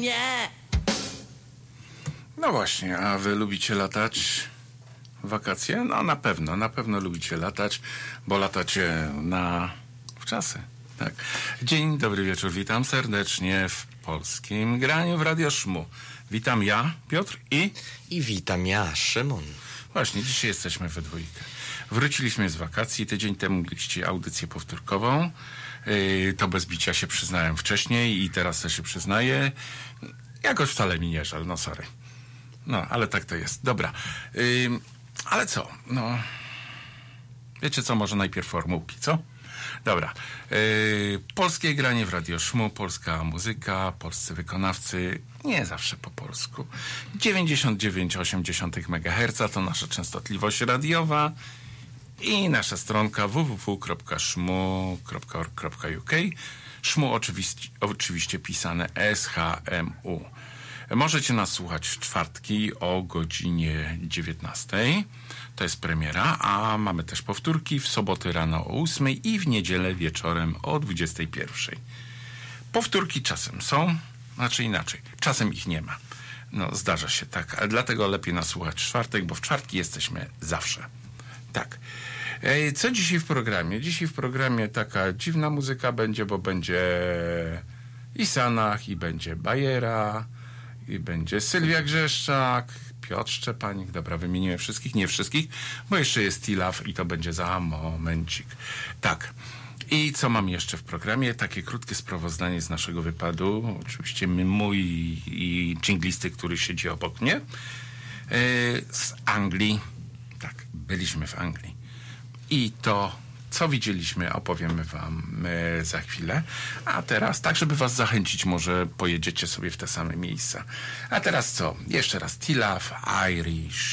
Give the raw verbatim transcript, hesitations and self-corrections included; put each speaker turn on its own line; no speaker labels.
Nie!
No właśnie, a wy lubicie latać w wakacje? No na pewno, na pewno lubicie latać, bo latacie na wczasy. Tak. Dzień dobry wieczór, witam serdecznie w Polskim Graniu w Radio Szmu. Witam ja, Piotr i...
I witam ja, Szymon.
Właśnie, dzisiaj jesteśmy we dwójkę. Wróciliśmy z wakacji, tydzień temu mieliście audycję powtórkową. Yy, to bez bicia się przyznałem wcześniej i teraz też się przyznaję. Jakoś wcale mi nie żal, no sorry. No, ale tak to jest. Dobra. Yy, ale co? No... Wiecie co? Może najpierw formułki, co? Dobra. Yy, polskie granie w Radio Szmu, polska muzyka, polscy wykonawcy, nie zawsze po polsku. dziewięćdziesiąt dziewięć przecinek osiem megaherca to nasza częstotliwość radiowa i nasza stronka w w w kropka szmu kropka org kropka u k. Szmu oczywiście, oczywiście pisane S H M U. Możecie nas słuchać w czwartki o godzinie dziewiętnastej. To jest premiera, a mamy też powtórki w soboty rano o ósmej i w niedzielę wieczorem o dwudziestej pierwszej. Powtórki czasem są, znaczy inaczej, czasem ich nie ma. No, zdarza się tak, ale dlatego lepiej nas słuchać w czwartek, bo w czwartki jesteśmy zawsze. Tak. Co dzisiaj w programie? Dzisiaj w programie taka dziwna muzyka będzie, bo będzie i Sanach, i będzie Bajera, i będzie Sylwia Grzeszczak, Piotr Szczepanik, dobra, wymieniłem wszystkich, nie wszystkich, bo jeszcze jest Tilaf i to będzie za momencik. Tak. I co mam jeszcze w programie? Takie krótkie sprawozdanie z naszego wypadu. Oczywiście mój i dżinglisty, który siedzi obok mnie. Yy, z Anglii. Tak, byliśmy w Anglii. I to, co widzieliśmy, opowiemy wam e, za chwilę. A teraz, tak żeby was zachęcić, może pojedziecie sobie w te same miejsca. A teraz co? Jeszcze raz Tilaf, Irish.